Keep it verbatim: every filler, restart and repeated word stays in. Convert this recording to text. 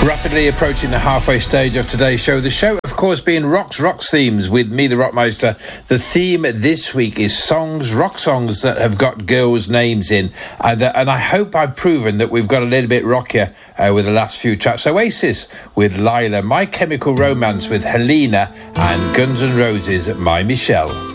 Rapidly approaching the halfway stage of today's show. The show, of course, being Rocks, Rocks themes with me, the Rockmeister. The theme this week is songs, rock songs that have got girls' names in. And, uh, and I hope I've proven that we've got a little bit rockier uh, with the last few tracks. Oasis with Lila, My Chemical Romance with Helena, and Guns N' Roses, My Michelle.